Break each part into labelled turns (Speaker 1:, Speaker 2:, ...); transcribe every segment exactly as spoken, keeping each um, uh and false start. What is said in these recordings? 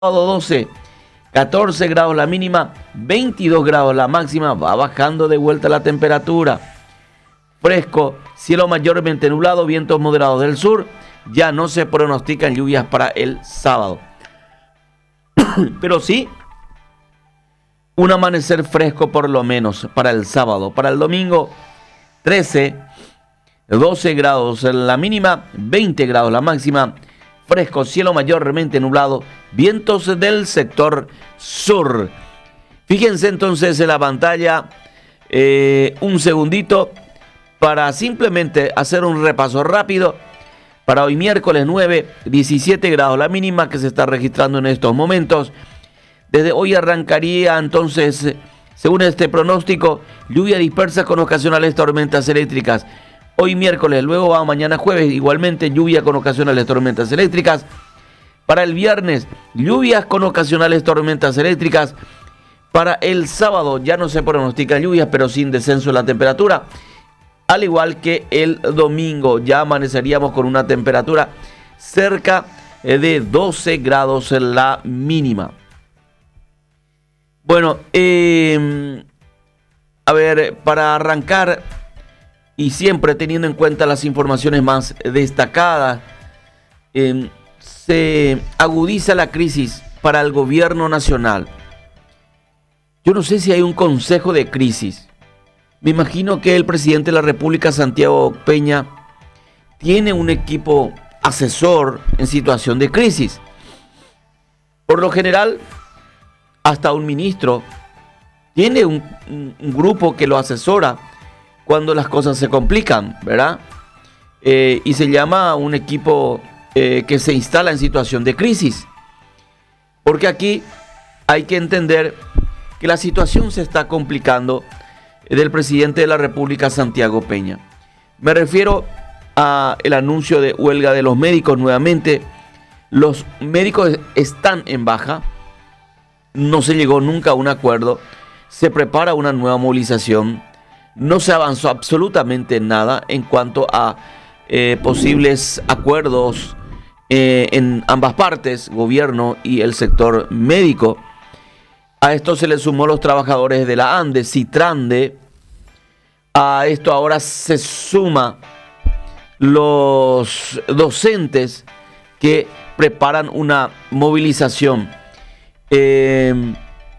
Speaker 1: doce, catorce grados la mínima, veintidós grados la máxima, va bajando de vuelta la temperatura. Fresco, cielo mayormente nublado, vientos moderados del sur, ya no se pronostican lluvias para el sábado. Pero sí, un amanecer fresco por lo menos para el sábado. Para el domingo, trece, doce grados la mínima, veinte grados la máxima. Fresco, cielo mayormente nublado, vientos del sector sur. Fíjense entonces en la pantalla eh, un segundito para simplemente hacer un repaso rápido. Para hoy miércoles nueve, diecisiete grados la mínima que se está registrando en estos momentos. Desde hoy arrancaría entonces, según este pronóstico, lluvia dispersa con ocasionales tormentas eléctricas. Hoy miércoles, luego va mañana jueves, igualmente lluvia con ocasionales tormentas eléctricas. Para el viernes, lluvias con ocasionales tormentas eléctricas. Para el sábado ya no se pronostican lluvias, pero sin descenso en la temperatura. Al igual que el domingo, ya amaneceríamos con una temperatura cerca de doce grados en la mínima. Bueno, eh, a ver, para arrancar, y siempre teniendo en cuenta las informaciones más destacadas, eh, se agudiza la crisis para el gobierno nacional. Yo no sé si hay un consejo de crisis. Me imagino que el presidente de la República, Santiago Peña, tiene un equipo asesor en situación de crisis. Por lo general, hasta un ministro tiene un, un, un grupo que lo asesora cuando las cosas se complican, ¿verdad? Eh, y se llama un equipo eh, que se instala en situación de crisis. Porque aquí hay que entender que la situación se está complicando del presidente de la República, Santiago Peña. Me refiero al anuncio de huelga de los médicos nuevamente. Los médicos están en baja. No se llegó nunca a un acuerdo. Se prepara una nueva movilización. No se avanzó absolutamente nada en cuanto a eh, posibles acuerdos eh, en ambas partes, gobierno y el sector médico. A esto se le sumó los trabajadores de la ANDE, Citrande. A esto ahora se suma los docentes que preparan una movilización. Eh,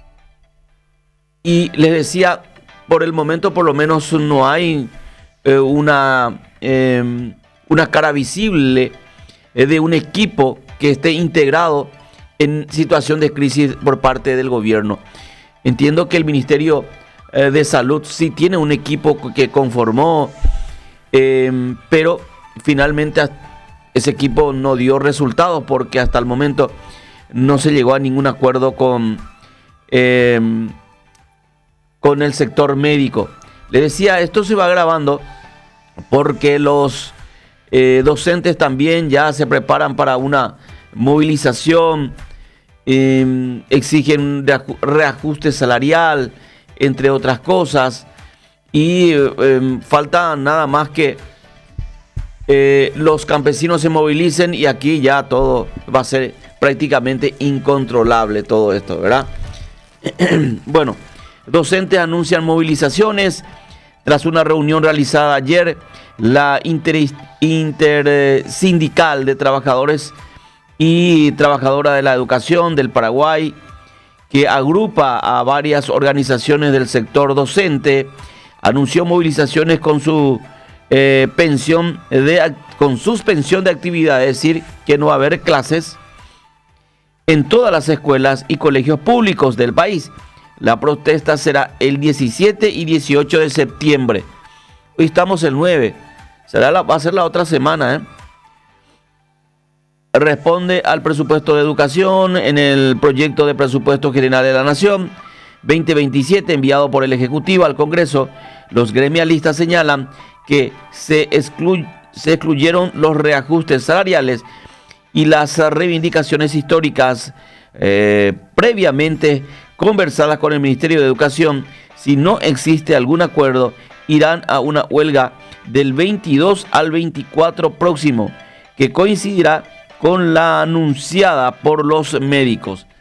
Speaker 1: y les decía, por el momento por lo menos no hay eh, una, eh, una cara visible eh, de un equipo que esté integrado en situación de crisis por parte del gobierno. Entiendo que el Ministerio eh, de Salud sí tiene un equipo que conformó, eh, pero finalmente ese equipo no dio resultados porque hasta el momento no se llegó a ningún acuerdo con, eh, con el sector médico. Le decía, esto se va agravando porque los eh, docentes también ya se preparan para una movilización. Eh, exigen reajuste salarial, entre otras cosas, y eh, falta nada más que eh, los campesinos se movilicen y aquí ya todo va a ser prácticamente incontrolable todo esto, ¿verdad? Bueno, docentes anuncian movilizaciones tras una reunión realizada ayer. La intersindical inter, de trabajadores y trabajadora de la educación del Paraguay, que agrupa a varias organizaciones del sector docente, anunció movilizaciones con su eh, pensión de, con suspensión de actividad, es decir, que no va a haber clases en todas las escuelas y colegios públicos del país. La protesta será el diecisiete y dieciocho de septiembre. Hoy estamos el nueve, será la, va a ser la otra semana, ¿eh? Responde al presupuesto de educación en el proyecto de presupuesto general de la Nación veinte veintisiete enviado por el Ejecutivo al Congreso. Los gremialistas señalan que se, exclu- se excluyeron los reajustes salariales y las reivindicaciones históricas eh, previamente conversadas con el Ministerio de Educación. Si no existe algún acuerdo, irán a una huelga del veintidós al veinticuatro próximo, que coincidirá con la anunciada por los médicos.